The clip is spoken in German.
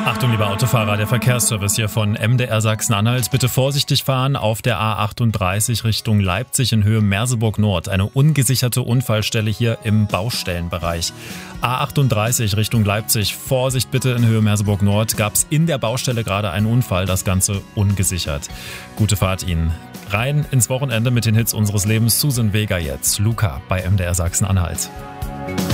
Achtung, lieber Autofahrer, der Verkehrsservice hier von MDR Sachsen-Anhalt. Bitte vorsichtig fahren auf der A38 Richtung Leipzig in Höhe Merseburg Nord. Eine ungesicherte Unfallstelle hier im Baustellenbereich. A38 Richtung Leipzig. Vorsicht bitte in Höhe Merseburg Nord. Gab es in der Baustelle gerade einen Unfall, das Ganze ungesichert. Gute Fahrt Ihnen. Rein ins Wochenende mit den Hits unseres Lebens. Susan Vega jetzt. Luca bei MDR Sachsen-Anhalt.